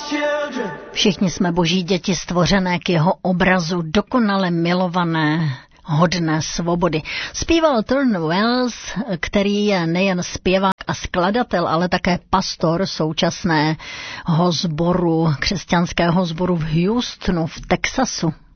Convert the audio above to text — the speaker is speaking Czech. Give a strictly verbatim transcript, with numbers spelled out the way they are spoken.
Všichni jsme boží děti stvořené k jeho obrazu, dokonale milované, hodné svobody. Zpíval Turner Wells, který je nejen zpěvák a skladatel, ale také pastor současného sboru, křesťanského sboru v Houstonu v Texasu.